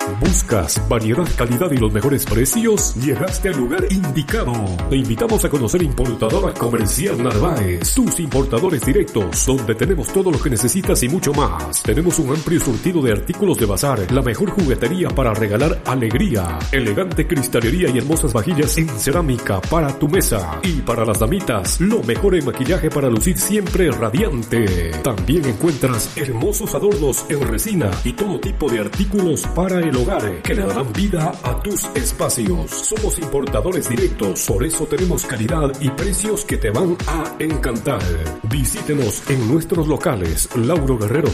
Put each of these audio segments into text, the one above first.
¿Buscas variedad, calidad y los mejores precios? Llegaste al lugar indicado. Te invitamos a conocer Importadora Comercial Narváez, tus importadores directos, donde tenemos todo lo que necesitas y mucho más. Tenemos un amplio surtido de artículos de bazar, la mejor juguetería para regalar alegría, elegante cristalería y hermosas vajillas en cerámica para tu mesa. Y para las damitas, lo mejor en maquillaje para lucir siempre radiante. También encuentras hermosos adornos en resina y todo tipo de artículos para el hogar que le darán vida a tus espacios. Somos importadores directos, por eso tenemos calidad y precios que te van a encantar. Visítenos en nuestros locales Lauro Guerrero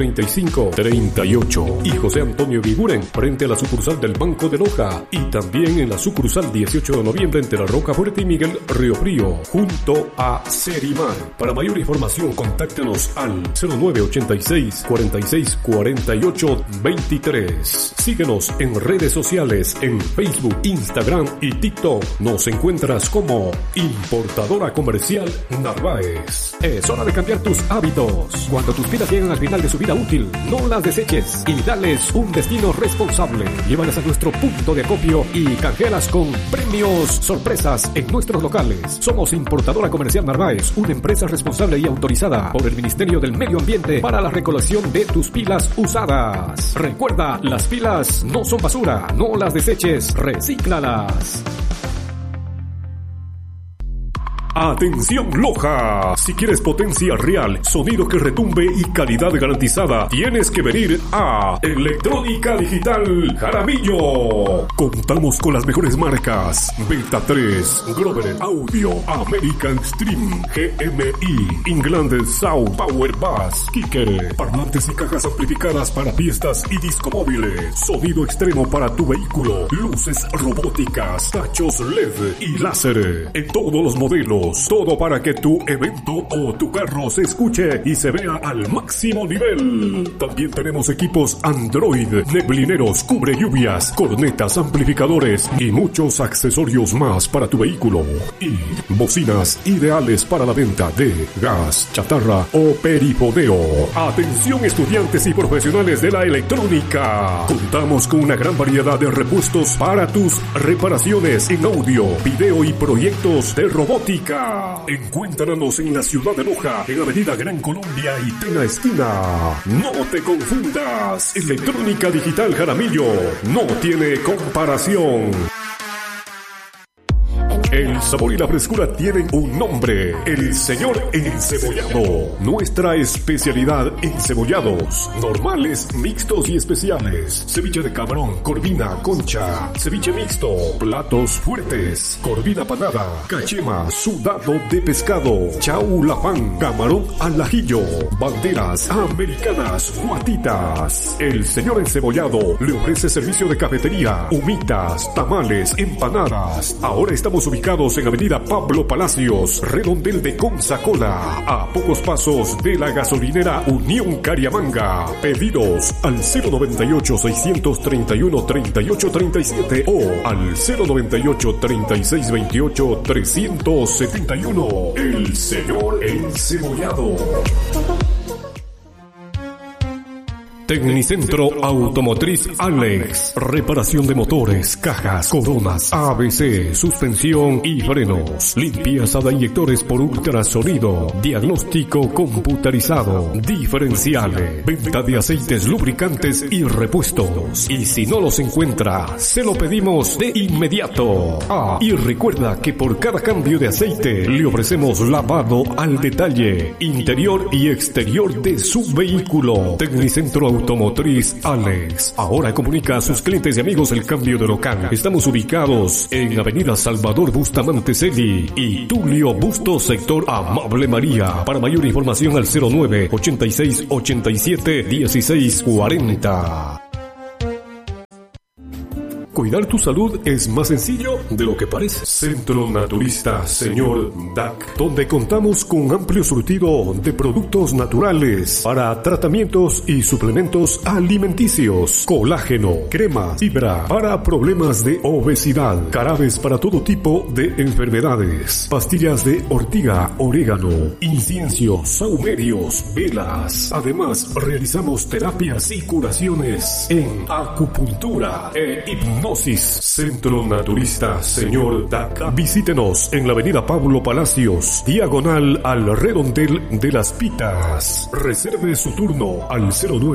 135-38 y José Antonio Viguren frente a la sucursal del Banco de Loja, y también en la sucursal 18 de noviembre entre La Roca Fuerte y Miguel Río Frío junto a Serimar. Para mayor información contáctenos al 0986 46 48 23. Síguenos en redes sociales en Facebook, Instagram y TikTok. Nos encuentras como Importadora Comercial Narváez. Es hora de cambiar tus hábitos. Cuando tus pilas llegan al final de su vida útil, no las deseches y dales un destino responsable. Llévalas a nuestro punto de acopio y canjealas con premios sorpresas en nuestros locales. Somos Importadora Comercial Narváez, una empresa responsable y autorizada por el Ministerio del Medio Ambiente para la recolección de tus pilas usadas. Recuerda, las pilas no son basura, no las deseches, recíclalas. Atención Loja, si quieres potencia real, sonido que retumbe y calidad garantizada, tienes que venir a Electrónica Digital Jaramillo. Contamos con las mejores marcas: Beta 3, Grover Audio, American Stream, GMI, England Sound, Power Bass, Kicker, parlantes y cajas amplificadas para fiestas y discomóviles, sonido extremo para tu vehículo, luces robóticas, tachos LED y láser en todos los modelos. Todo para que tu evento o tu carro se escuche y se vea al máximo nivel. También tenemos equipos Android, neblineros, cubre lluvias, cornetas, amplificadores y muchos accesorios más para tu vehículo. Y bocinas ideales para la venta de gas, chatarra o perifodeo. Atención estudiantes y profesionales de la electrónica. Contamos con una gran variedad de repuestos para tus reparaciones en audio, video y proyectos de robótica. Encuéntranos en la ciudad de Loja, en Avenida Gran Colombia y Tena Esquina. No te confundas, Electrónica Digital Jaramillo no tiene comparación. El sabor y la frescura tienen un nombre: El Señor Encebollado. Nuestra especialidad: encebollados, normales, mixtos y especiales. Ceviche de camarón, corvina, concha, ceviche mixto, platos fuertes, corvina panada, cachema, sudado de pescado, chaulafán, camarón al ajillo, banderas americanas, guatitas. El Señor Encebollado le ofrece servicio de cafetería, humitas, tamales, empanadas. Ahora estamos ubicados en Avenida Pablo Palacios, Redondel de Consacola, a pocos pasos de la gasolinera Unión Cariamanga. Pedidos al 098-631-3837 o al 098-3628-371. El Señor Encebollado. Tecnicentro Automotriz Alex. Reparación de motores, cajas, coronas, ABC, suspensión y frenos. Limpieza de inyectores por ultrasonido. Diagnóstico computarizado. Diferenciales. Venta de aceites, lubricantes y repuestos. Y si no los encuentra, se lo pedimos de inmediato. Y recuerda que por cada cambio de aceite le ofrecemos lavado al detalle, interior y exterior de su vehículo. Tecnicentro Automotriz Alex. Ahora comunica a sus clientes y amigos el cambio de local. Estamos ubicados en Avenida Salvador Bustamante Celi y Tulio Bustos, sector Amable María. Para mayor información al 09-86-87-1640. Cuidar tu salud es más sencillo de lo que parece. Centro Naturista Señor DAC, donde contamos con amplio surtido de productos naturales para tratamientos y suplementos alimenticios, colágeno, crema, fibra para problemas de obesidad, jarabes para todo tipo de enfermedades, pastillas de ortiga, orégano, incienso, saumerios, velas. Además, realizamos terapias y curaciones en acupuntura e hipnosis. Centro Naturista Señor DAC. Visítenos en la avenida Pablo Palacios, diagonal al Redondel de las Pitas. Reserve su turno al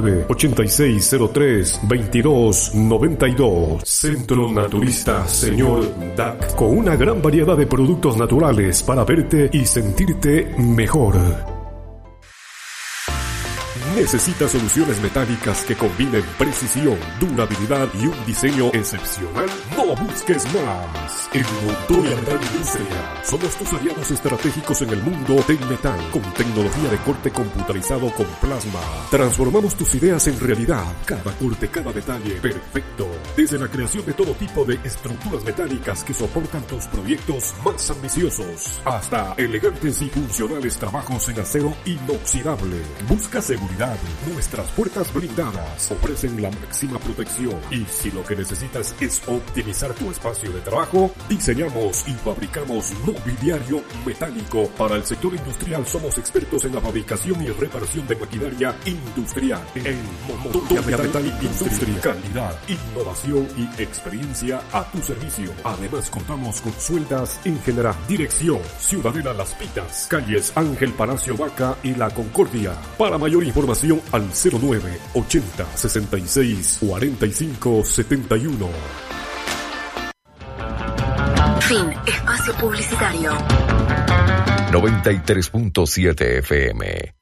09-8603-2292. Centro Naturista Señor DAC, con una gran variedad de productos naturales para verte y sentirte mejor. ¿Necesitas soluciones metálicas que combinen precisión, durabilidad y un diseño excepcional? No busques más. En Montoya Metal Industria somos tus aliados estratégicos en el mundo del metal, con tecnología de corte computarizado con plasma. Transformamos tus ideas en realidad. Cada corte, cada detalle, perfecto. Desde la creación de todo tipo de estructuras metálicas que soportan tus proyectos más ambiciosos, hasta elegantes y funcionales trabajos en acero inoxidable. Busca seguridad. Nuestras puertas blindadas ofrecen la máxima protección, y si lo que necesitas es optimizar tu espacio de trabajo, diseñamos y fabricamos mobiliario metálico. Para el sector industrial somos expertos en la fabricación y reparación de maquinaria industrial. En Montoya Metal Industria, calidad, innovación y experiencia a tu servicio. Además, contamos con sueldas en general. Dirección: Ciudadela Las Pitas, calles Ángel Palacio Vaca y La Concordia. Para mayor información al 09-80-66-45-71. Fin. Espacio publicitario. 93.7 FM.